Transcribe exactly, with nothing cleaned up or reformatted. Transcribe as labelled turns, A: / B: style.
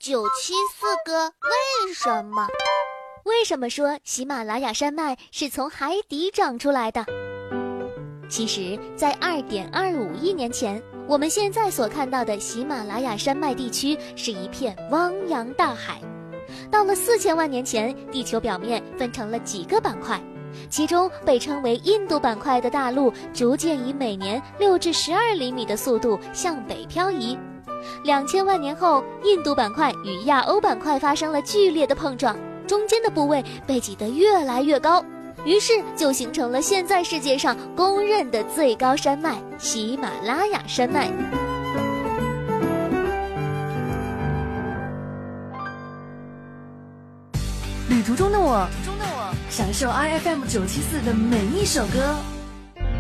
A: 九七四个为什么？
B: 为什么说喜马拉雅山脉是从海底长出来的？其实，在 二点二五亿年前，我们现在所看到的喜马拉雅山脉地区是一片汪洋大海。到了四千万年前，地球表面分成了几个板块，其中被称为印度板块的大陆逐渐以每年六至十二厘米的速度向北漂移。两千万年后，印度板块与亚欧板块发生了剧烈的碰撞，中间的部位被挤得越来越高，于是就形成了现在世界上公认的最高山脉——喜马拉雅山脉。
C: 旅途中的我，享受 I F M 九七四的每一首歌。